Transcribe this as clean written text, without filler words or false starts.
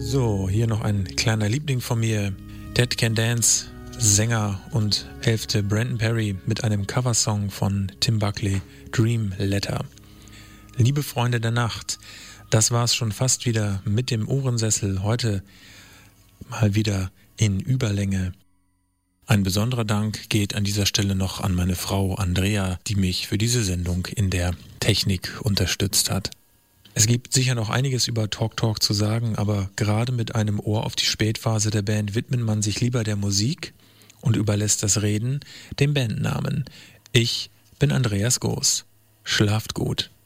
So, hier noch ein kleiner Liebling von mir, Dead Can Dance, Sänger und Hälfte Brandon Perry mit einem Coversong von Tim Buckley, Dream Letter. Liebe Freunde der Nacht, das war's schon fast wieder mit dem Ohrensessel, heute mal wieder in Überlänge. Ein besonderer Dank geht an dieser Stelle noch an meine Frau Andrea, die mich für diese Sendung in der Technik unterstützt hat. Es gibt sicher noch einiges über Talk Talk zu sagen, aber gerade mit einem Ohr auf die Spätphase der Band widmet man sich lieber der Musik und überlässt das Reden dem Bandnamen. Ich bin Andreas Goos. Schlaft gut.